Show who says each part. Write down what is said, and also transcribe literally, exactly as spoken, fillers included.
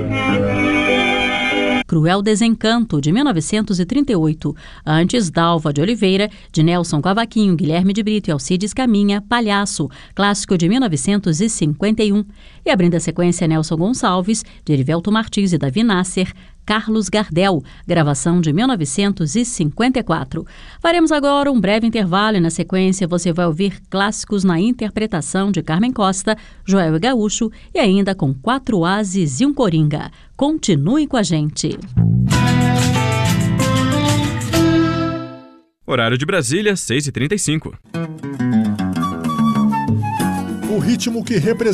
Speaker 1: Cruel Desencanto, de mil novecentos e trinta e oito. Antes, Dalva de Oliveira, de Nelson Cavaquinho, Guilherme de Brito e Alcides Caminha, Palhaço, clássico de mil novecentos e cinquenta e um. E abrindo a sequência, Nelson Gonçalves, de Erivelto Martins e Davi Nasser, Carlos Gardel, gravação de mil novecentos e cinquenta e quatro. Faremos agora um breve intervalo e na sequência você vai ouvir clássicos na interpretação de Carmen Costa, Joel e Gaúcho e ainda com quatro ases e um coringa. Continue com a gente.
Speaker 2: Horário de Brasília, seis e trinta e cinco.
Speaker 3: O ritmo que representa